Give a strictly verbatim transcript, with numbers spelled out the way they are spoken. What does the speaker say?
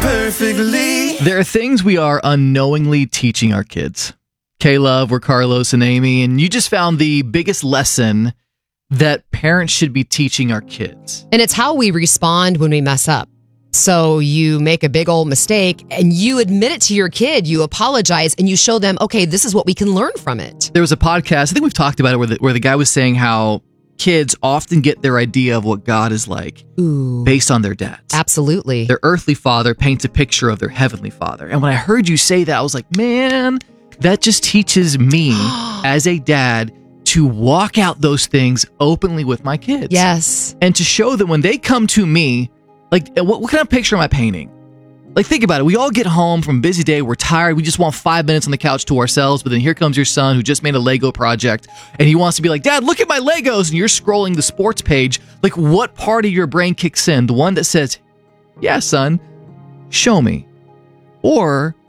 perfectly. There are things we are unknowingly teaching our kids. K-Love, we're Carlos and Amy, and you just found the biggest lesson that parents should be teaching our kids. And it's how we respond when we mess up. So you make a big old mistake and you admit it to your kid, you apologize, and you show them, okay, this is what we can learn from it. There was a podcast, I think we've talked about it, where the, where the guy was saying how kids often get their idea of what God is like Ooh. based on their dads. Absolutely. Their earthly father paints a picture of their heavenly father. And when I heard you say that, I was like, man, that just teaches me as a dad to walk out those things openly with my kids. Yes. And to show them when they come to me, like, what, what kind of picture am I painting? Like, think about it. We all get home from a busy day. We're tired. We just want five minutes on the couch to ourselves. But then here comes your son who just made a Lego project. And he wants to be like, Dad, look at my Legos. And you're scrolling the sports page. Like, what part of your brain kicks in? The one that says, yeah, son, show me. Or